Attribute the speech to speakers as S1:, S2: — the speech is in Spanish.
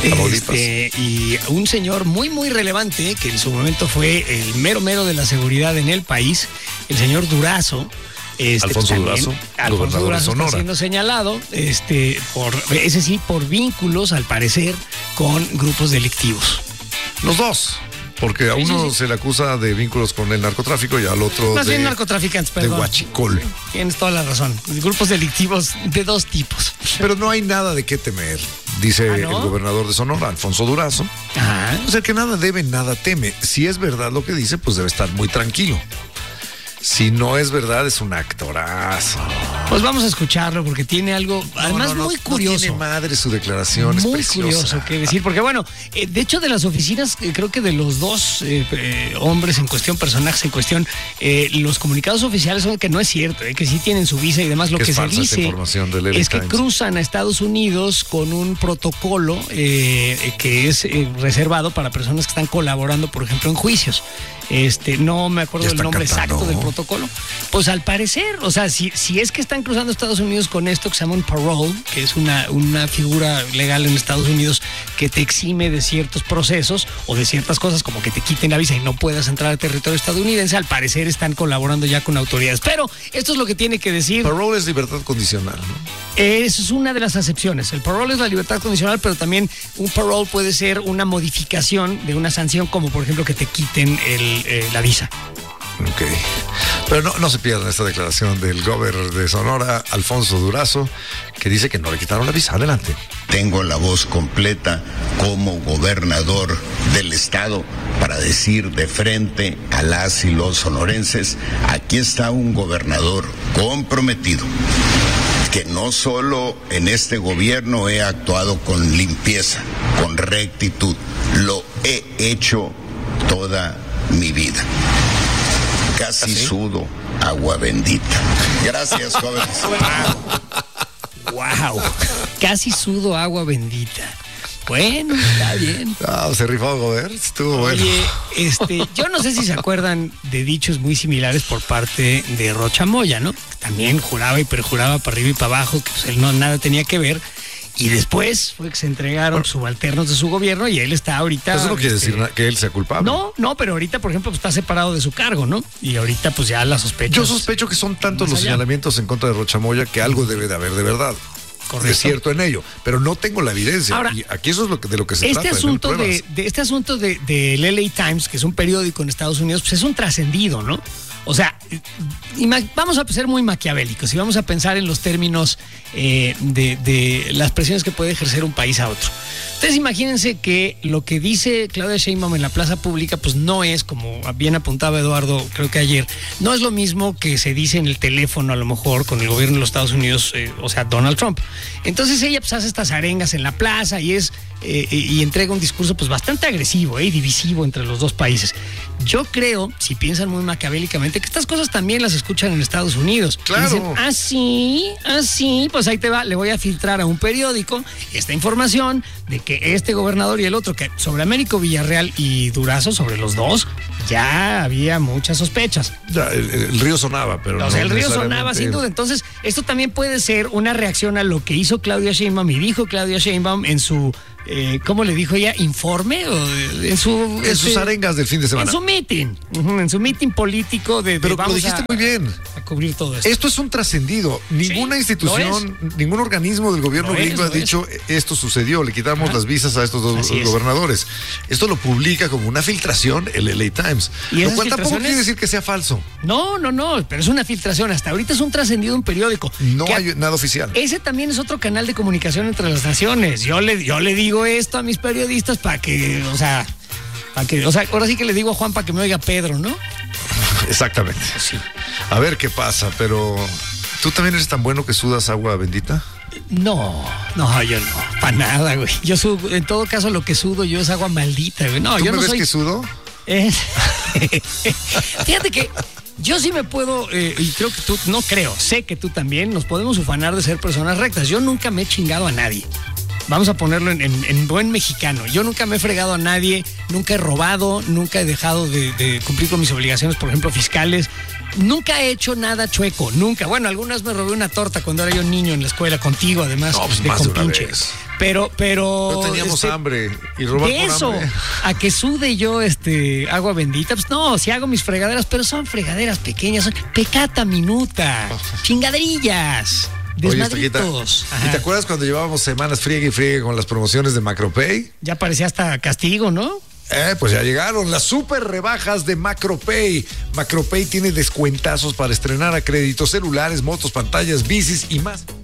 S1: Y un señor muy, muy relevante, que en su momento fue el mero mero de la seguridad en el país, el señor Durazo.
S2: Alfonso Durazo, gobernador de Sonora.
S1: Está siendo señalado, por vínculos, al parecer, con grupos delictivos.
S2: Los dos. Porque a uno se le acusa de vínculos con el narcotráfico y al otro
S1: más bien narcotraficantes, perdón.
S2: De huachicol.
S1: Tienes toda la razón. Grupos delictivos de dos tipos.
S2: Pero no hay nada de qué temer, dice el gobernador de Sonora, Alfonso Durazo.
S1: Ajá.
S2: O sea, que nada debe, nada teme. Si es verdad lo que dice, pues debe estar muy tranquilo. Si no es verdad, es un actorazo.
S1: Pues vamos a escucharlo porque tiene algo, además, muy curioso.
S2: No tiene madre su declaración, es
S1: muy
S2: preciosa.
S1: Curioso que decir, porque bueno, de hecho de las oficinas, creo que de los dos hombres en cuestión, personajes en cuestión, los comunicados oficiales son que no es cierto, que sí tienen su visa y demás. Lo que se dice es que cruzan a Estados Unidos con un protocolo que es reservado para personas que están colaborando, por ejemplo, en juicios. No me acuerdo del nombre exacto del protocolo. Pues al parecer, o sea, si es que están cruzando Estados Unidos con esto que se llama un parole, que es una figura legal en Estados Unidos que te exime de ciertos procesos o de ciertas cosas, como que te quiten la visa y no puedas entrar al territorio estadounidense, al parecer están colaborando ya con autoridades. Pero esto es lo que tiene que decir.
S2: Parole es libertad condicional, ¿no?
S1: Eso es una de las acepciones. El parole es la libertad condicional, pero también un parole puede ser una modificación de una sanción, como por ejemplo que te quiten la visa.
S2: Ok. Pero no se pierdan esta declaración del gobernador de Sonora, Alfonso Durazo, que dice que no le quitaron la visa. Adelante.
S3: Tengo la voz completa como gobernador del estado para decir de frente a las y los sonorenses, aquí está un gobernador comprometido, que no solo en este gobierno he actuado con limpieza, con rectitud, lo he hecho toda mi vida. Casi sudo agua bendita. Gracias, jóvenes.
S1: Wow. Casi sudo agua bendita. Bueno, está bien.
S2: Se rifó, gobernador. Estuvo bueno.
S1: Oye, yo no sé si se acuerdan de dichos muy similares por parte de Rocha Moya, ¿no? También juraba y perjuraba para arriba y para abajo que pues, él nada tenía que ver. Y después fue que se entregaron subalternos de su gobierno y él está ahorita...
S2: Eso no quiere decir que él sea culpable.
S1: No, pero ahorita, por ejemplo, pues, está separado de su cargo, ¿no? Y ahorita pues ya la sospecha.
S2: Yo sospecho que son tantos los señalamientos en contra de Rocha Moya que algo debe de haber de verdad.
S1: Correcto.
S2: Es cierto en ello, pero no tengo la evidencia. Ahora, y aquí eso es de lo que se trata.
S1: Este asunto del LA Times, que es un periódico en Estados Unidos, pues es un trascendido, ¿no? O sea, vamos a ser muy maquiavélicos y vamos a pensar en los términos de las presiones que puede ejercer un país a otro. Ustedes imagínense que lo que dice Claudia Sheinbaum en la plaza pública, pues no es, como bien apuntaba Eduardo, creo que ayer, no es lo mismo que se dice en el teléfono, a lo mejor, con el gobierno de los Estados Unidos, o sea, Donald Trump. Entonces ella pues hace estas arengas en la plaza y entrega un discurso pues bastante agresivo y divisivo entre los dos países. Yo creo, si piensan muy maquiavélicamente, que estas cosas también las escuchan en Estados Unidos.
S2: Claro.
S1: Y dicen, pues ahí te va, le voy a filtrar a un periódico esta información de que este gobernador y el otro, que sobre Américo Villarreal y Durazo, sobre los dos, ya había muchas sospechas.
S2: Ya, el río sonaba, pero
S1: o sea, el río sonaba sin duda. Entonces, esto también puede ser una reacción a lo que hizo Claudia Sheinbaum y dijo Claudia Sheinbaum en su... ¿cómo le dijo ella? ¿Informe? ¿O en
S2: sus arengas del fin de semana.
S1: En su meeting. En su meeting político
S2: pero lo dijiste muy bien.
S1: A cubrir todo esto.
S2: Esto es un trascendido. Ninguna institución, ningún organismo del gobierno gringo ha dicho esto sucedió, le quitamos las visas a estos dos gobernadores. Esto lo publica como una filtración el LA Times. Lo cual tampoco quiere decir que sea falso.
S1: No, pero es una filtración. Hasta ahorita es un trascendido un periódico.
S2: No hay nada oficial.
S1: Ese también es otro canal de comunicación entre las naciones. Yo le digo esto a mis periodistas para que, ahora sí que le digo a Juan para que me oiga Pedro, ¿no?
S2: Exactamente.
S1: Sí.
S2: A ver qué pasa, pero ¿tú también eres tan bueno que sudas agua bendita?
S1: No, yo no, para nada, güey. Yo sudo, en todo caso lo que sudo yo es agua maldita, güey. No,
S2: ¿Tú
S1: yo
S2: me
S1: no
S2: ves
S1: soy...
S2: que sudo?
S1: Fíjate que yo sí me puedo, y creo que tú, sé que tú también, nos podemos ufanar de ser personas rectas. Yo nunca me he chingado a nadie. Vamos a ponerlo en buen mexicano. Yo nunca me he fregado a nadie, nunca he robado, nunca he dejado de cumplir con mis obligaciones, por ejemplo, fiscales. Nunca he hecho nada chueco, nunca. Bueno, algunas me robé una torta cuando era yo niño en la escuela contigo, además,
S2: pues
S1: de
S2: más de una
S1: compinche.
S2: vez.
S1: Pero
S2: no teníamos hambre y robar
S1: de eso,
S2: con hambre.
S1: A que sude yo agua bendita, pues no, si hago mis fregaderas, pero son fregaderas pequeñas, son pecata minuta, chingaderillas. Desmadritos.
S2: ¿Y te acuerdas cuando llevábamos semanas friegue y friegue con las promociones de Macropay?
S1: Ya parecía hasta castigo, ¿no?
S2: Pues ya llegaron las super rebajas de Macropay. Macropay tiene descuentazos para estrenar a crédito celulares, motos, pantallas, bicis y más.